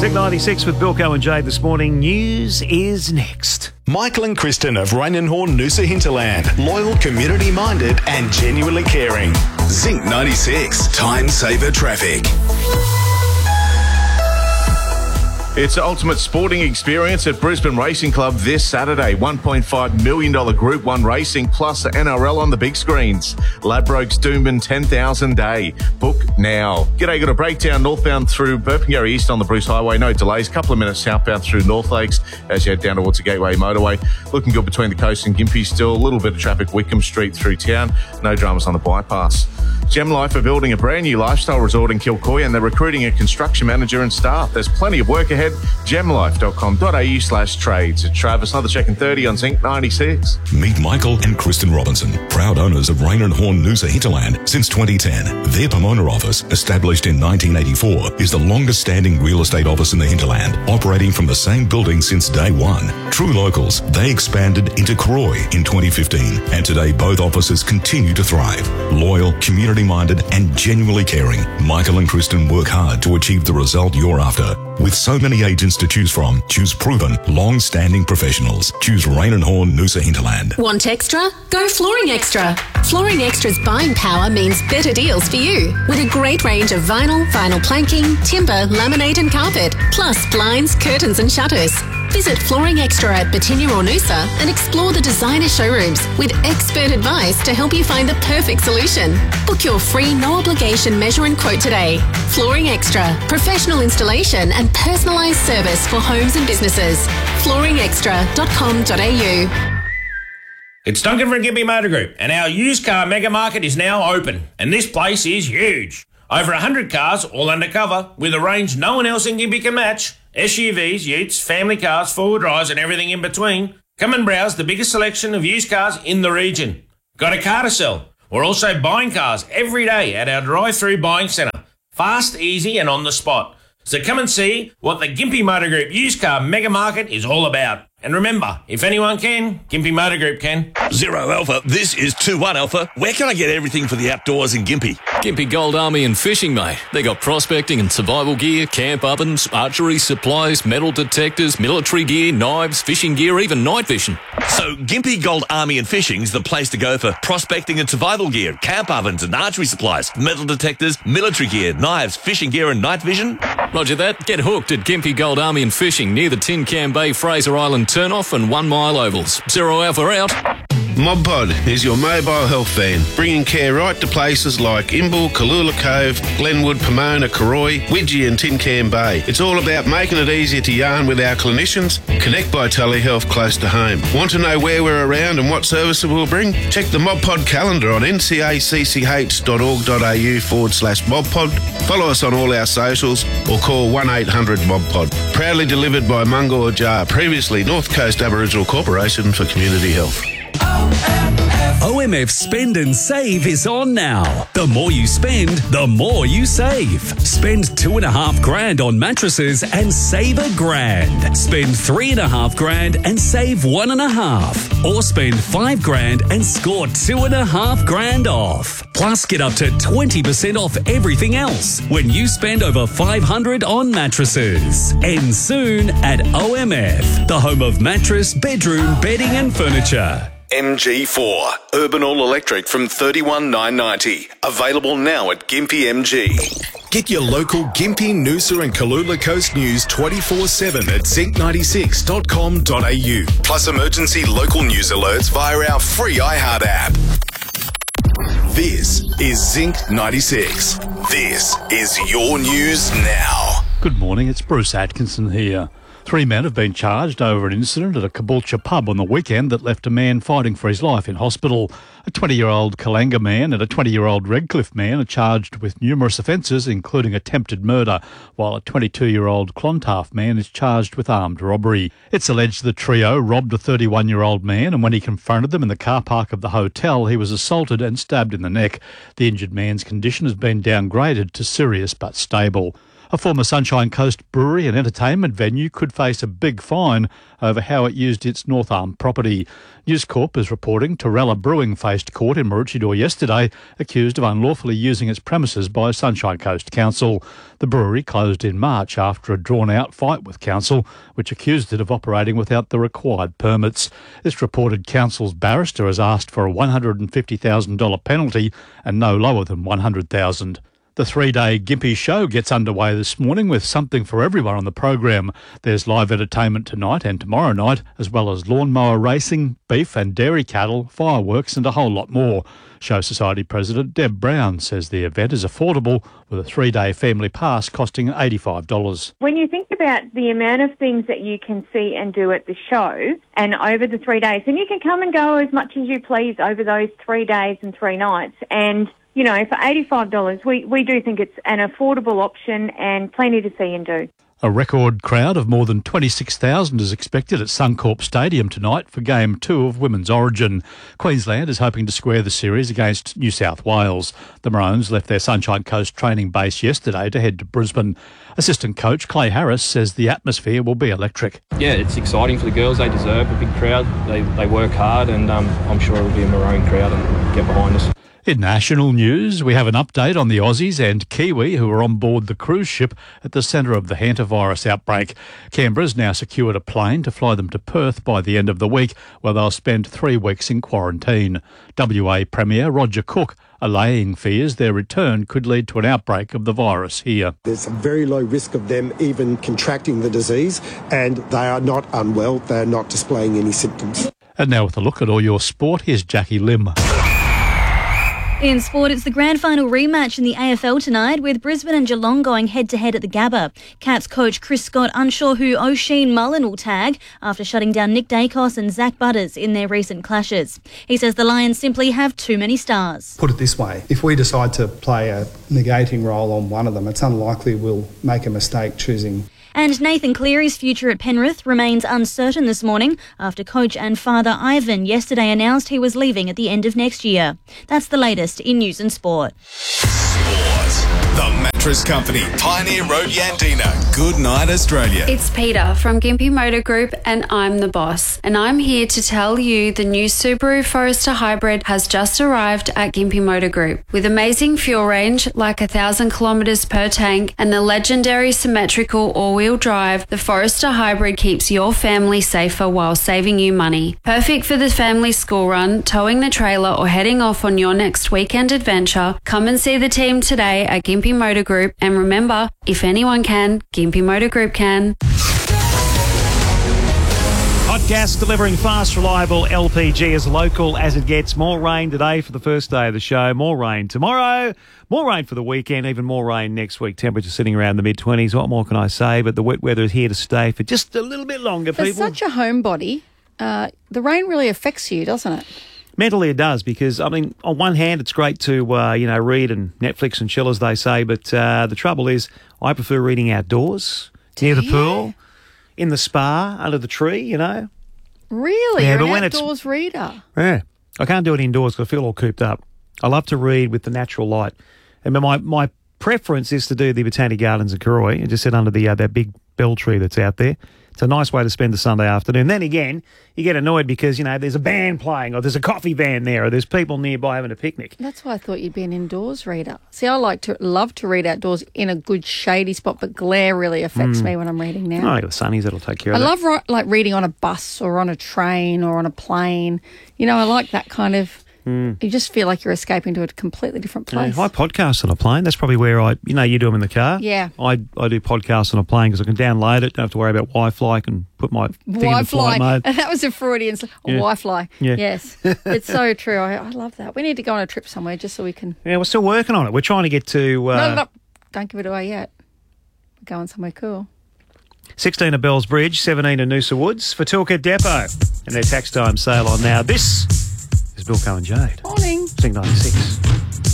Zinc 96 with Bilko and Jade this morning. News is next. Michael and Kristen of Rain and Horn Noosa Hinterland. Loyal, community-minded and genuinely caring. Zinc 96. Time Saver Traffic. It's the ultimate sporting experience at Brisbane Racing Club this Saturday. $1.5 million Group 1 racing plus the NRL on the big screens. Ladbrokes Doomben 10,000 day. Book now. G'day, got a breakdown northbound through Burpengary East on the Bruce Highway. No delays. Couple of minutes southbound through North Lakes as you head down towards the Gateway Motorway. Looking good between the coast and Gympie still. A little bit of traffic Wickham Street through town. No dramas on the bypass. Gem Life are building a brand new lifestyle resort in Kilcoy and they're recruiting a construction manager and staff. There's plenty of work ahead. gemlife.com.au/trades. It's Travis, another check in 30 on Zinc 96. Meet Michael and Kristen Robinson, proud owners of Rain and Horn Noosa Hinterland since 2010. Their Pomona office, established in 1984, is the longest standing real estate office in the hinterland, operating from the same building since day one. True locals, they expanded into Croy in 2015, and today both offices continue to thrive. Loyal, community-minded and genuinely caring, Michael and Kristen work hard to achieve the result you're after. With so many agents to choose from, choose proven, long-standing professionals. Choose Rain and Horn Noosa Hinterland. Want extra? Go Flooring Extra. Flooring Extra's buying power means better deals for you. With a great range of vinyl planking, timber, laminate and carpet, plus blinds, curtains and shutters. Visit Flooring Extra at Batinia or Noosa and explore the designer showrooms with expert advice to help you find the perfect solution. Book your free no-obligation measure and quote today. Flooring Extra. Professional installation and personalised service for homes and businesses. flooringextra.com.au. It's Duncan from Gympie Motor Group, and our used car mega market is now open, and this place is huge. Over 100 cars, all undercover, with a range no one else in Gympie can match. SUVs, utes, family cars, four-wheel drives and everything in between. Come and browse the biggest selection of used cars in the region. Got a car to sell? We're also buying cars every day at our drive-through buying centre. Fast, easy and on the spot. So come and see what the Gympie Motor Group used car mega market is all about. And remember, if anyone can, Gympie Motor Group can. 0 Alpha, this is 2-1 Alpha. Where can I get everything for the outdoors in Gympie? Gympie Gold Army and Fishing, mate. They got prospecting and survival gear, camp ovens, archery supplies, metal detectors, military gear, knives, fishing gear, even night vision. So Gympie Gold Army and Fishing's the place to go for prospecting and survival gear, camp ovens and archery supplies, metal detectors, military gear, knives, fishing gear and night vision. Roger that. Get hooked at Gympie Gold Army and Fishing near the Tin Can Bay, Fraser Island turnoff and 1 mile ovals. 0 Alpha out. MobPod is your mobile health van, bringing care right to places like Imbil, Kalula Cove, Glenwood, Pomona, Karoi, Widgie and Tin Can Bay. It's all about making it easier to yarn with our clinicians. Connect by telehealth close to home. Want to know where we're around and what services we'll bring? Check the MobPod calendar on ncacch.org.au/MobPod. Follow us on all our socials or call 1-800-MobPod. Proudly delivered by Mungor Jar, previously North Coast Aboriginal Corporation for Community Health. OMF Spend and Save is on now. The more you spend, the more you save. Spend $2,500 on mattresses and save $1,000. Spend $3,500 and save $1,500. Or spend $5,000 and score $2,500 off. Plus, get up to 20% off everything else when you spend over $500 on mattresses. End soon at OMF, the home of mattress, bedroom, bedding and furniture. MG4, Urban All Electric from $31,990. Available now at Gympie MG. Get your local Gympie, Noosa and Kalula Coast news 24/7 at zinc96.com.au. Plus emergency local news alerts via our free iHeart app. This is Zinc 96. This is your news now. Good morning, it's Bruce Atkinson here. 3 men have been charged over an incident at a Caboolture pub on the weekend that left a man fighting for his life in hospital. A 20-year-old Kalanga man and a 20-year-old Redcliffe man are charged with numerous offences, including attempted murder, while a 22-year-old Clontarf man is charged with armed robbery. It's alleged the trio robbed a 31-year-old man, and when he confronted them in the car park of the hotel, he was assaulted and stabbed in the neck. The injured man's condition has been downgraded to serious but stable. A former Sunshine Coast brewery and entertainment venue could face a big fine over how it used its North Arm property. News Corp is reporting Torella Brewing faced court in Maroochydore yesterday, accused of unlawfully using its premises by Sunshine Coast Council. The brewery closed in March after a drawn-out fight with Council, which accused it of operating without the required permits. It's reported Council's barrister has asked for a $150,000 penalty and no lower than $100,000. The 3-day Gympie show gets underway this morning with something for everyone on the program. There's live entertainment tonight and tomorrow night, as well as lawnmower racing, beef and dairy cattle, fireworks and a whole lot more. Show Society President Deb Brown says the event is affordable, with a 3-day family pass costing $85. When you think about the amount of things that you can see and do at the show and over the 3 days, and you can come and go as much as you please over those 3 days and 3 nights, and you know, for $85, we do think it's an affordable option and plenty to see and do. A record crowd of more than 26,000 is expected at Suncorp Stadium tonight for Game 2 of Women's Origin. Queensland is hoping to square the series against New South Wales. The Maroons left their Sunshine Coast training base yesterday to head to Brisbane. Assistant coach Clay Harris says the atmosphere will be electric. Yeah, it's exciting for the girls. They deserve a big crowd. They work hard, and I'm sure it'll be a Maroon crowd and get behind us. In national news, we have an update on the Aussies and Kiwi who are on board the cruise ship at the centre of the hantavirus outbreak. Canberra's now secured a plane to fly them to Perth by the end of the week, where they'll spend 3 weeks in quarantine. WA Premier Roger Cook allaying fears their return could lead to an outbreak of the virus here. There's a very low risk of them even contracting the disease, and they are not unwell. They are not displaying any symptoms. And now with a look at all your sport, here's Jackie Lim. In sport, it's the grand final rematch in the AFL tonight, with Brisbane and Geelong going head-to-head at the Gabba. Cats coach Chris Scott unsure who O'Sheen Mullen will tag after shutting down Nick Dacos and Zach Butters in their recent clashes. He says the Lions simply have too many stars. Put it this way, if we decide to play a negating role on one of them, it's unlikely we'll make a mistake choosing. And Nathan Cleary's future at Penrith remains uncertain this morning after coach and father Ivan yesterday announced he was leaving at the end of next year. That's the latest in news and sport. The Mattress Company, Pioneer Road, Yandina. Good night, Australia. It's Peter from Gympie Motor Group, and I'm the boss. And I'm here to tell you the new Subaru Forester Hybrid has just arrived at Gympie Motor Group. With amazing fuel range, like 1,000 kilometres per tank, and the legendary symmetrical all-wheel drive, the Forester Hybrid keeps your family safer while saving you money. Perfect for the family school run, towing the trailer, or heading off on your next weekend adventure. Come and see the team today at Gympie Motor Group, and remember, if anyone can, Gympie Motor Group can. Hot gas delivering fast, reliable LPG as local as it gets. More rain today for the first day of the show. More rain tomorrow. More rain for the weekend. Even more rain next week. Temperature sitting around the mid-20s. What more can I say? But the wet weather is here to stay for just a little bit longer, For people. such a homebody, the rain really affects you, doesn't it? Mentally it does, because, I mean, on one hand, it's great to, read and Netflix and chill, as they say, but the trouble is I prefer reading outdoors, near the pool, in the spa, under the tree, you know. Really? Yeah, You're but an when outdoors reader? Yeah. I can't do it indoors because I feel all cooped up. I love to read with the natural light. And my preference is to do the Botanic Gardens in Karoi and just sit under the that big bell tree that's out there. It's a nice way to spend a Sunday afternoon. Then again, you get annoyed because, there's a band playing or there's a coffee van there or there's people nearby having a picnic. That's why I thought you'd be an indoors reader. See, I love to read outdoors in a good shady spot, but glare really affects me when I'm reading now. Oh, I got the sunnies that'll take care of that. I love reading on a bus or on a train or on a plane. I like that kind of. You just feel like you're escaping to a completely different place. I podcast on a plane. That's probably where you do them in the car. Yeah. I do podcasts on a plane because I can download it. Don't have to worry about Wi-Fi. I can put my thing in the flight mode. That was a Freudian. Yeah. Wi-Fi. Yeah. Yes. It's so true. I love that. We need to go on a trip somewhere just so we can. Yeah, we're still working on it. We're trying to get to. No, don't give it away yet. We're going somewhere cool. 16 at Bells Bridge, 17 at Noosa Woods for Toolkit Depot and their tax time sale on now. This is Bill Cohen Jade. Morning. Sing 96.